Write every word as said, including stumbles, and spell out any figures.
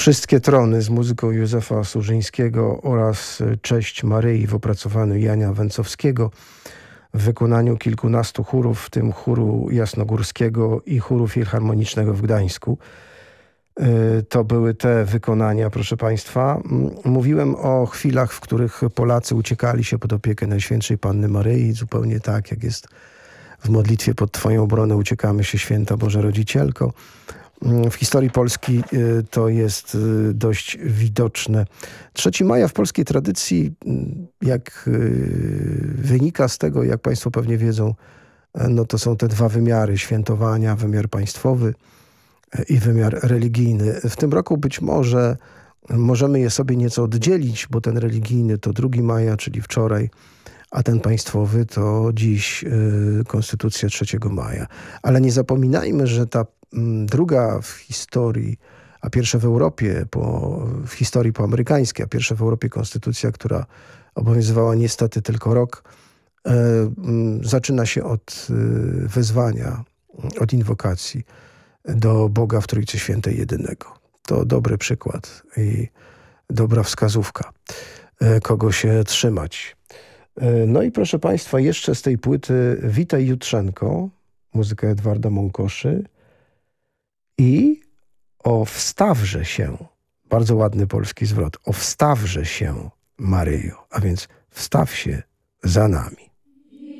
Wszystkie trony z muzyką Józefa Służyńskiego oraz Cześć Maryi w opracowaniu Jana Węcowskiego w wykonaniu kilkunastu chórów, w tym chóru jasnogórskiego i chóru filharmonicznego w Gdańsku. To były te wykonania, proszę Państwa. Mówiłem o chwilach, w których Polacy uciekali się pod opiekę Najświętszej Panny Maryi, zupełnie tak, jak jest w modlitwie pod Twoją obronę uciekamy się, Święta Boża Rodzicielko. W historii Polski to jest dość widoczne. trzeciego maja w polskiej tradycji, jak wynika z tego, jak Państwo pewnie wiedzą, no to są te dwa wymiary świętowania, wymiar państwowy i wymiar religijny. W tym roku być może możemy je sobie nieco oddzielić, bo ten religijny to drugiego maja, czyli wczoraj, a ten państwowy to dziś y, Konstytucja trzeciego maja. Ale nie zapominajmy, że ta m, druga w historii, a pierwsza w Europie, po, w historii poamerykańskiej, a pierwsza w Europie Konstytucja, która obowiązywała niestety tylko rok, y, y, zaczyna się od y, wezwania, od inwokacji do Boga w Trójcy Świętej Jedynego. To dobry przykład i dobra wskazówka, y, kogo się trzymać. No i proszę Państwa, jeszcze z tej płyty Witaj Jutrzenko, muzyka Edwarda Mąkoszy i o wstawże się, bardzo ładny polski zwrot, o wstawże się Maryjo, a więc wstaw się za nami.